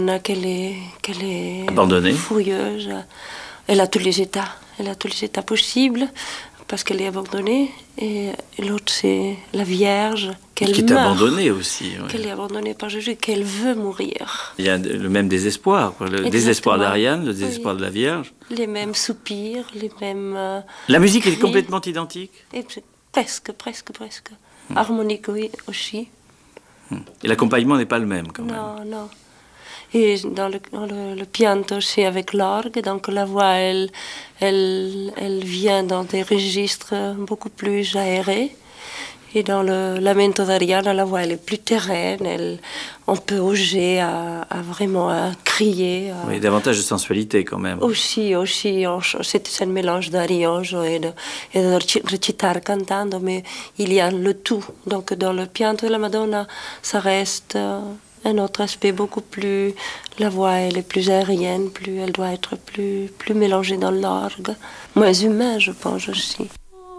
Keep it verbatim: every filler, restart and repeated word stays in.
Qu'elle est, qu'elle est abandonnée, furieuse. Elle a tous les états. Elle a tous les états possibles parce qu'elle est abandonnée. Et l'autre, c'est la Vierge, qu'elle qui est meurt, abandonnée aussi. Ouais. Qu'elle est abandonnée par Jésus, qu'elle veut mourir. Il y a le même désespoir, quoi. Le Exactement. Désespoir d'Ariane, le désespoir Oui. de la Vierge. Les mêmes soupirs, les mêmes. Euh, la musique cris. est complètement identique. Et presque, presque, presque. Hum. Harmonique oui, aussi. Et l'accompagnement n'est pas le même, quand même. Non, non. Et dans le, dans le, le piano, c'est avec l'orgue, donc la voix, elle, elle, elle vient dans des registres beaucoup plus aérés. Et dans le lamento d'Ariane, la voix, elle est plus terraine, elle, on peut oser à, à vraiment à crier. À... Oui, davantage de sensualité, quand même. Aussi, aussi, c'est un mélange d'arioso et de, et de recitare cantando, mais il y a le tout. Donc dans le piano de la Madonna, ça reste... un autre aspect beaucoup plus... La voix, elle est plus aérienne, plus, elle doit être plus, plus mélangée dans l'orgue. Moins humain, je pense aussi.